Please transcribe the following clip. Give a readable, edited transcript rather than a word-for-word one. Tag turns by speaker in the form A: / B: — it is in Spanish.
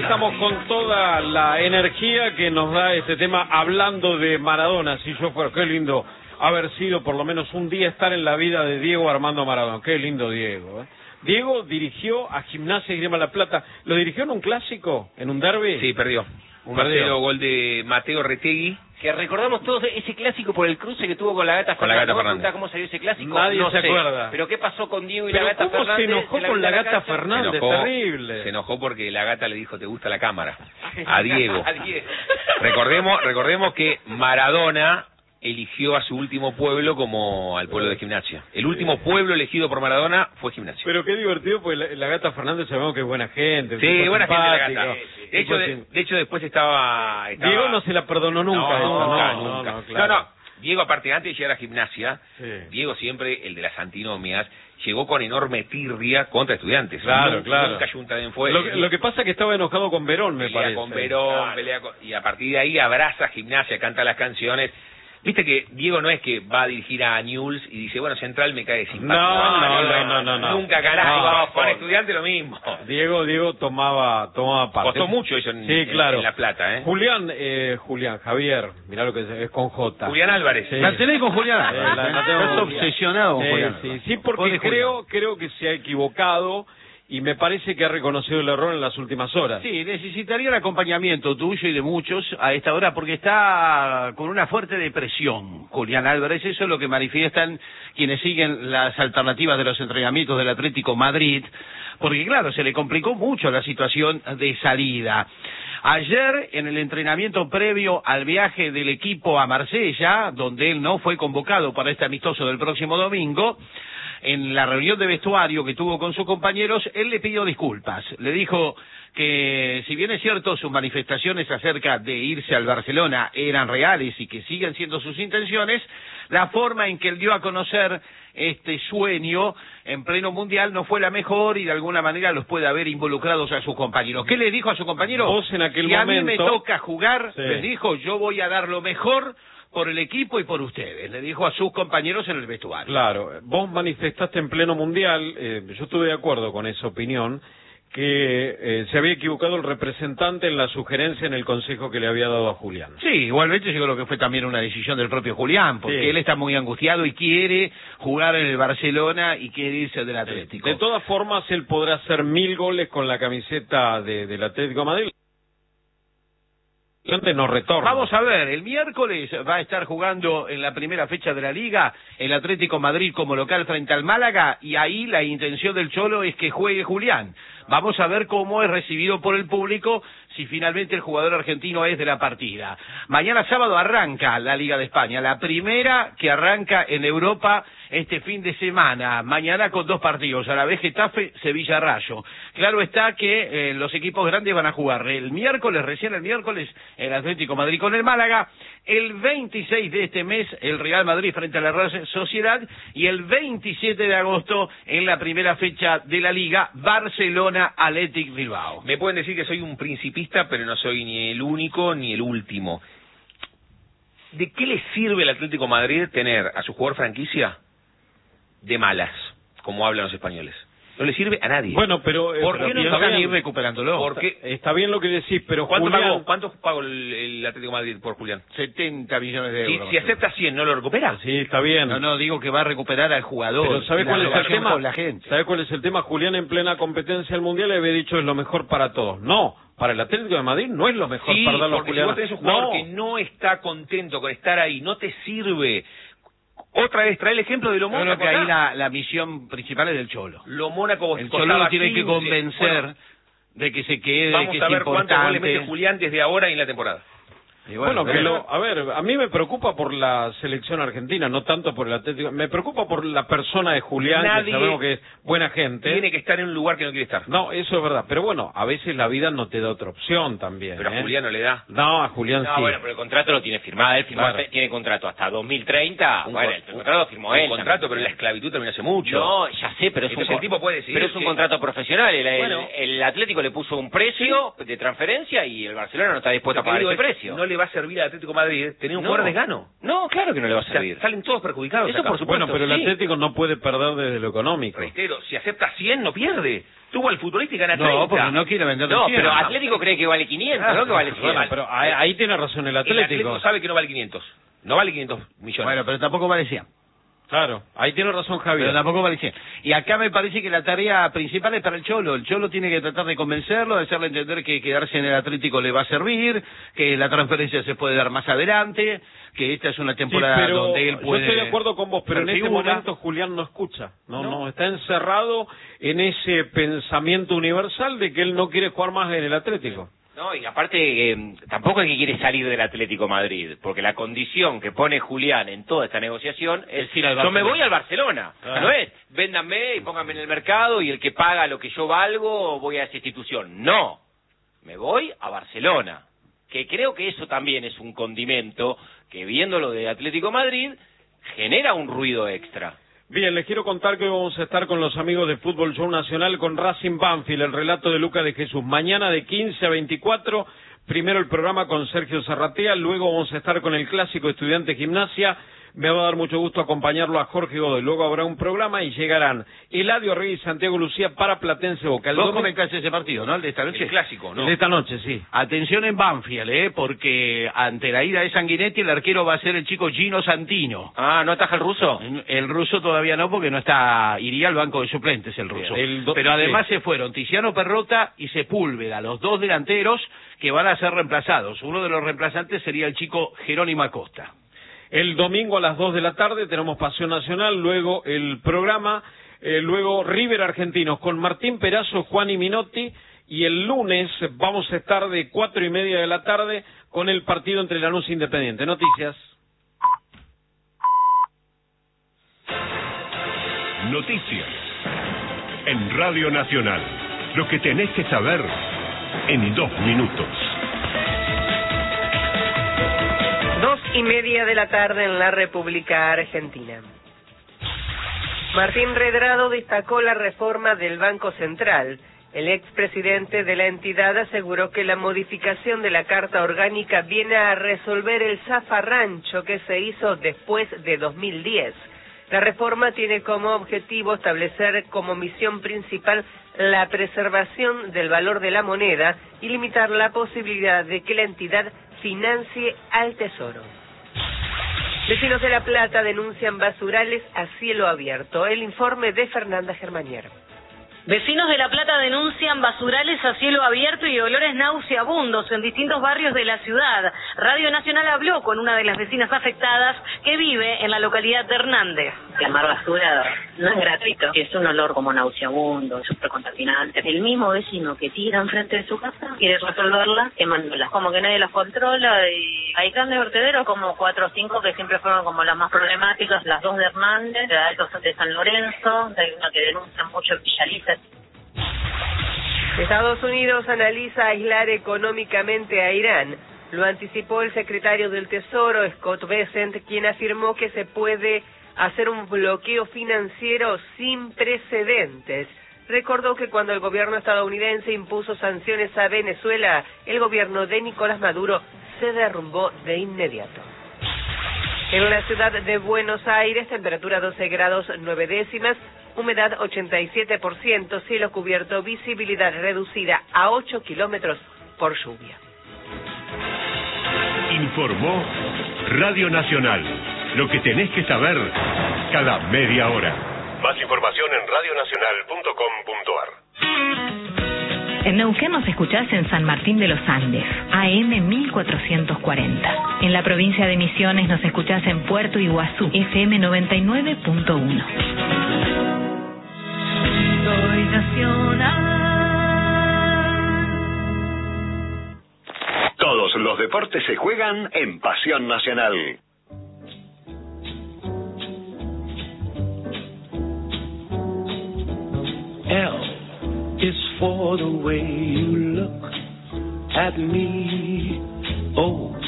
A: estamos con toda la energía que nos da este tema hablando de Maradona. Si yo fuera, qué lindo haber sido por lo menos un día estar en la vida de Diego Armando Maradona. Qué lindo Diego, ¿eh? Diego dirigió a Gimnasia y Grima La Plata. ¿Lo dirigió en un clásico? ¿En un derbi?
B: Sí, perdió. Un partido, gol de Mateo Retegui.
C: Que recordamos todos ese clásico por el cruce que tuvo con la Gata Fernández.
B: Con la Gata Fernández.
C: ¿Cómo salió ese clásico?
A: Nadie
C: no
A: se
C: sé.
A: acuerda.
C: Pero ¿qué pasó con Diego y
A: Pero
C: la Gata
A: ¿cómo
C: Fernández?
A: se enojó con la Gata Fernández? Terrible.
B: Se enojó porque la Gata le dijo, ¿te gusta la cámara? A Diego. Recordemos que Maradona eligió a su último pueblo como al pueblo de Gimnasia. El último pueblo elegido por Maradona fue Gimnasia.
A: Pero qué divertido, porque la Gata Fernández sabemos que es buena gente.
B: Sí, buena gente la
A: simpático.
B: Gata. De hecho, después estaba...
A: Diego no se la perdonó nunca.
B: Nunca.
A: Claro.
B: No. Diego, aparte, antes de llegar a Gimnasia,
A: sí.
B: Diego siempre, el de las antinomias, llegó con enorme tirria contra Estudiantes.
A: Claro.
B: Nunca Junta fue.
A: Lo que pasa es que estaba enojado con Verón, me parece.
B: Con Verón, claro. Y a partir de ahí abraza Gimnasia, canta las canciones. Viste que Diego no es que va a dirigir a Newell's y dice, bueno, Central me cae simpático.
A: No.
B: Nunca, carajo, con Estudiantes lo mismo.
A: Diego tomaba parte.
B: Costó mucho eso en La Plata, ¿eh?
A: Julián, Javier, mirá lo que es con J.
B: Julián Álvarez.
A: Sí.
D: La tenés con Julián Álvarez. Estás obsesionado con Julián
A: Álvarez. Sí, porque creo que se ha equivocado. Y me parece que ha reconocido el error en las últimas horas.
D: Sí, necesitaría el acompañamiento tuyo y de muchos a esta hora porque está con una fuerte depresión, Julián Álvarez. Eso es lo que manifiestan quienes siguen las alternativas de los entrenamientos del Atlético Madrid, porque claro, se le complicó mucho la situación de salida. Ayer, en el entrenamiento previo al viaje del equipo a Marsella, donde él no fue convocado para este amistoso del próximo domingo, en la reunión de vestuario que tuvo con sus compañeros, él le pidió disculpas. Le dijo que, si bien es cierto, sus manifestaciones acerca de irse al Barcelona eran reales y que siguen siendo sus intenciones, la forma en que él dio a conocer este sueño en pleno mundial no fue la mejor y de alguna manera los puede haber involucrados a sus compañeros. ¿Qué le dijo a su compañero?
A: Vos en aquel
D: momento,
A: momento...
D: a mí me toca jugar,
A: sí.
D: Les dijo, yo voy a dar lo mejor por el equipo y por ustedes, le dijo a sus compañeros en el vestuario.
A: Claro, vos manifestaste en pleno mundial, yo estuve de acuerdo con esa opinión, que se había equivocado el representante en la sugerencia en el consejo que le había dado a Julián.
D: Sí, igualmente yo creo que fue también una decisión del propio Julián, porque
A: sí.
D: Él está muy angustiado y quiere jugar en el Barcelona y quiere irse del Atlético.
A: De todas formas, él podrá hacer 1000 goles con la camiseta del Atlético de Madrid. No retorna.
D: Vamos a ver, el miércoles va a estar jugando en la primera fecha de la Liga el Atlético Madrid como local frente al Málaga y ahí la intención del Cholo es que juegue Julián. Vamos a ver cómo es recibido por el público si finalmente el jugador argentino es de la partida. Mañana sábado arranca la Liga de España, la primera que arranca en Europa este fin de semana, mañana con 2 partidos, a la vez Getafe, Sevilla Rayo. Claro está que los equipos grandes van a jugar recién el miércoles, el Atlético Madrid con el Málaga, el 26 de este mes el Real Madrid frente a la Real Sociedad y el 27 de agosto en la primera fecha de la Liga, Barcelona Athletic Bilbao.
B: Me pueden decir que soy un principista, pero no soy ni el único ni el último. ¿De qué le sirve al Atlético Madrid tener a su jugador franquicia de malas, como hablan los españoles? No le sirve a nadie.
A: Bueno, pero
B: ¿por qué no
D: están ir recuperándolo?
B: Porque
A: está bien lo que decís, pero
B: ¿Cuánto pagó el Atlético de Madrid por Julián?
D: 70 millones de euros.
B: Si acepta 100, ¿no lo recupera?
A: Sí, está bien.
D: No, digo que va a recuperar al jugador.
A: Pero ¿sabés cuál es el tema?
D: Con la gente.
A: ¿Sabés cuál es el tema? Julián en plena competencia del Mundial le había dicho es lo mejor para todos. No, para el Atlético de Madrid no es lo mejor para darlo a Julián.
B: Si vos tenés un jugador que no está contento con estar ahí, no te sirve. Otra vez, trae el ejemplo de lo Mónaco.
D: Yo creo que ahí la misión principal es del Cholo.
B: Lo Mónaco
D: el Cholo lo tiene que convencer de que se quede,
B: vamos
D: de que
B: a ver
D: es
B: cuántos goles
D: importante.
B: mete Julián desde ahora y en la temporada.
A: Y bueno, a ver, a mí me preocupa por la selección argentina, no tanto por el Atlético. Me preocupa por la persona de Julián, que sabemos que es buena gente.
B: Tiene que estar en un lugar que no quiere estar.
A: No, eso es verdad. Pero bueno, a veces la vida no te da otra opción también.
B: Pero a Julián no le da.
A: No, a Julián sí.
C: Bueno, pero el contrato lo tiene firmado. Él tiene contrato hasta 2030. El contrato lo firmó él.
B: Un contrato, pero la esclavitud terminó hace mucho.
C: No, ya sé, pero
B: el tipo puede decidir.
C: Pero es un contrato profesional. El Atlético le puso un precio de transferencia y el Barcelona no está dispuesto a pagar ese precio.
B: No le le va a servir al Atlético de Madrid tener un jugador desgano.
C: No, claro que no le va a
B: O sea,
C: servir.
B: salen todos perjudicados.
C: Eso
B: acá.
C: por supuesto.
A: Bueno, pero el
C: sí.
A: Atlético no puede perder desde lo económico.
B: Reitero, si acepta 100 no pierde. Tuvo al futbolista y gana 30.
D: No, porque no quiere vender
C: No,
D: 100.
C: pero Atlético cree que vale 500, no que vale 100.
A: Bueno, pero ahí tiene razón el
B: El
A: Atlético.
B: Atlético sabe que no vale 500. No vale 500 millones.
D: Bueno, pero tampoco vale 100.
A: Claro, ahí tiene razón Javier.
D: Pero tampoco vale 100. Y acá me parece que la tarea principal es para el Cholo. El Cholo tiene que tratar de convencerlo, de hacerle entender que quedarse en el Atlético le va a servir, que la transferencia se puede dar más adelante, que esta es una temporada
A: Sí, pero
D: donde él puede...
A: yo estoy de acuerdo con vos, pero en
D: ser
A: este
D: figura.
A: momento Julián no escucha. No, está encerrado en ese pensamiento universal de que él no quiere jugar más en el Atlético.
C: No, y aparte, tampoco es que quiere salir del Atlético Madrid, porque la condición que pone Julián en toda esta negociación es
D: ir al
C: yo me
D: Barcelona.
C: voy al Barcelona.
A: Claro.
C: No es, véndanme y pónganme en el mercado y el que paga lo que yo valgo voy a esa institución. No, me voy a Barcelona. Que creo que eso también es un condimento que, viendo lo de Atlético Madrid, genera un ruido extra.
A: Bien, les quiero contar que hoy vamos a estar con los amigos de Fútbol Show Nacional con Racing Banfield, el relato de Lucas de Jesús. Mañana de 15 a 24, primero el programa con Sergio Zarratea, luego vamos a estar con el clásico Estudiante Gimnasia. Me va a dar mucho gusto acompañarlo a Jorge Godoy. Luego habrá un programa y llegarán Eladio Arregui y Santiago Lucía para Platense Boca.
D: Vos comentás ese partido, ¿no? El de esta noche.
B: El clásico, ¿no?
A: De esta noche, sí.
D: Atención en Banfield, porque ante la ida de Sanguinetti el arquero va a ser el chico Gino Santino.
C: Ah, ¿no ataja el ruso?
D: El ruso todavía no, porque no está, iría al banco de suplentes el ruso. Pero además se fueron Tiziano Perrota y Sepúlveda, los dos delanteros que van a ser reemplazados. Uno de los reemplazantes sería el chico Jerónimo Acosta.
A: El domingo a las 2 de la tarde tenemos Pasión Nacional, luego el programa, luego River Argentinos con Martín Perazo, Juan y Minotti, y el lunes vamos a estar de 4:30 de la tarde con el partido entre Lanús e Independiente. Noticias.
E: Noticias en Radio Nacional. Lo que tenés que saber en 2 minutos.
F: 2:30 de la tarde en la República Argentina. Martín Redrado destacó la reforma del Banco Central. El expresidente de la entidad aseguró que la modificación de la Carta Orgánica viene a resolver el zafarrancho que se hizo después de 2010. La reforma tiene como objetivo establecer como misión principal la preservación del valor de la moneda y limitar la posibilidad de que la entidad financie al Tesoro. Vecinos de La Plata denuncian basurales a cielo abierto. El informe de Fernanda Germanier.
G: Vecinos de La Plata denuncian basurales a cielo abierto y olores nauseabundos en distintos barrios de la ciudad. Radio Nacional habló con una de las vecinas afectadas que vive en la localidad de Hernández.
H: Quemar basura no es gratuito, es un olor como nauseabundo, súper contaminante. El mismo vecino que tira enfrente de su casa quiere resolverla quemándola. Como que nadie las controla y hay grandes vertederos, como 4 o 5 que siempre fueron como las más problemáticas, las 2 de Hernández, hay dos de San Lorenzo, hay una que denuncia mucho en Villalista.
F: Estados Unidos analiza aislar económicamente a Irán. Lo anticipó el secretario del Tesoro, Scott Bessent, quien afirmó que se puede hacer un bloqueo financiero sin precedentes. Recordó que cuando el gobierno estadounidense impuso sanciones a Venezuela, el gobierno de Nicolás Maduro se derrumbó de inmediato. En la ciudad de Buenos Aires, temperatura 12 grados 9 décimas, humedad 87%, cielo cubierto, visibilidad reducida a 8 kilómetros por lluvia.
E: Informó Radio Nacional. Lo que tenés que saber cada media hora. Más información en radionacional.com.ar.
I: En Neuquén nos escuchás en San Martín de los Andes, AM 1440. En la provincia de Misiones nos escuchás en Puerto Iguazú, FM 99.1. Soy Nacional.
J: Todos los deportes se juegan en Pasión Nacional.
K: L is for the way you look at me. O